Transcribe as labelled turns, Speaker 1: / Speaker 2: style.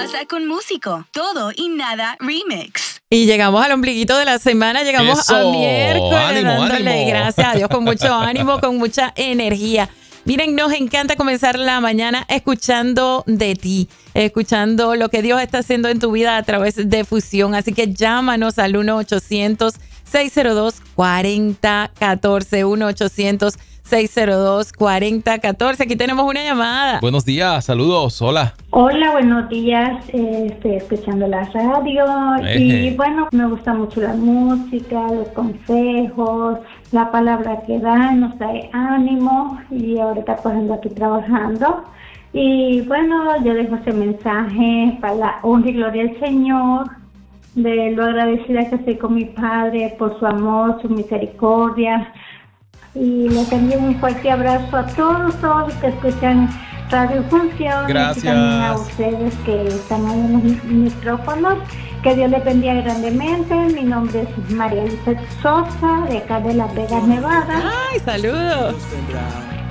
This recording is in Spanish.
Speaker 1: pasa con Músico? Todo y nada remix.
Speaker 2: Y llegamos al ombliguito de la semana, llegamos
Speaker 3: Eso.
Speaker 2: a miércoles,
Speaker 3: Ánimo,
Speaker 2: dándole
Speaker 3: ánimo.
Speaker 2: gracias a Dios con mucho ánimo, con mucha energía. Miren, nos encanta comenzar la mañana escuchando de ti, escuchando lo que Dios está haciendo en tu vida a través de Fusión. Así que llámanos al 1-800-602-4014, 1-800-602-4014. Aquí tenemos una llamada.
Speaker 3: Buenos días, saludos, hola.
Speaker 4: Hola, buenos días. Estoy escuchando la radio y bueno, me gusta mucho la música, los consejos, la palabra que dan, nos trae ánimo y ahorita pues ando aquí trabajando. Y bueno, yo dejo ese mensaje para la honra y gloria del Señor, de lo agradecida que estoy con mi Padre por su amor, su misericordia. Y les envío un fuerte abrazo a todos los que escuchan Radio Función.
Speaker 3: Gracias.
Speaker 4: Y también a ustedes que están ahí en los micrófonos. Que Dios les bendiga grandemente. Mi nombre es María Lizeth Sosa, de acá de Las Vegas, Nevada.
Speaker 2: ¡Ay, saludos!